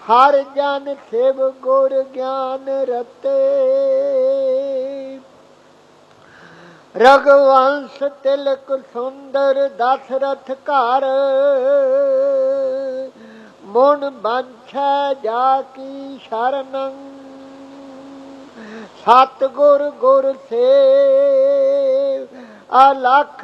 ਹਰ ਜਨ ਸੇਵ ਗੁਰ ਗਿਆਨ ਰਤੇ। ਰਘੁਵੰਸ਼ ਤਿਲਕ ਸੁੰਦਰ ਦਸ਼ਰਥ ਘਰ। ਮੁਨ ਬੰਛੈ ਜਾ ਕੀ ਸ਼ਰਨ। ਸਤਿਗੁਰ ਗੁਰ ਸੇਵ ਅਲਖ